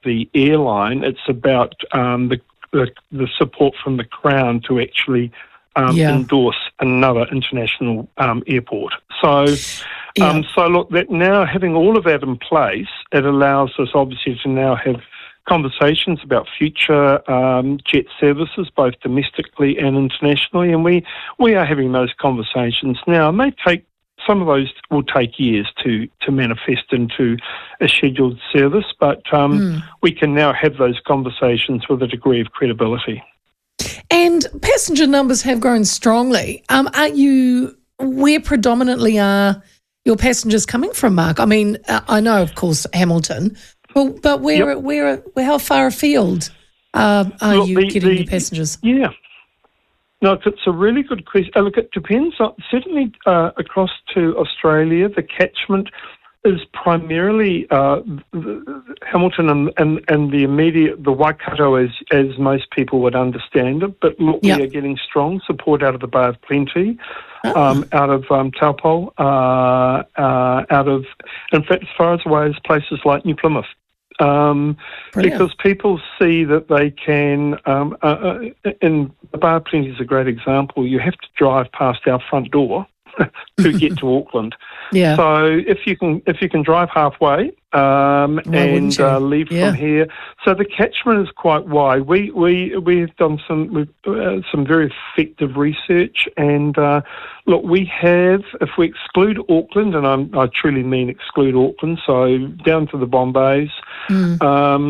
the airline. It's about the support from the Crown to actually endorse another international airport. So look, that now having all of that in place, it allows us obviously to now have conversations about future jet services, both domestically and internationally, and we are having those conversations now. Some of those will take years to manifest into a scheduled service, but we can now have those conversations with a degree of credibility. And passenger numbers have grown strongly. Where predominantly are your passengers coming from, Mark? I mean, I know, of course, Hamilton, but where how far afield are you getting your passengers? Yeah. No, it's a really good question. Look, it depends. Certainly across to Australia, the catchment is primarily Hamilton and the Waikato, as most people would understand it. But look, we are getting strong support out of the Bay of Plenty, out of Taupo, out of, in fact, as far as away as places like New Plymouth. Because people see that they can, and the Bay of Plenty is a great example. You have to drive past our front door to get to Auckland. Yeah. So if you can drive halfway and leave from here, so the catchment is quite wide. We've done some very effective research, and look, we have, if we exclude Auckland, and I truly mean exclude Auckland, so down to the Bombays.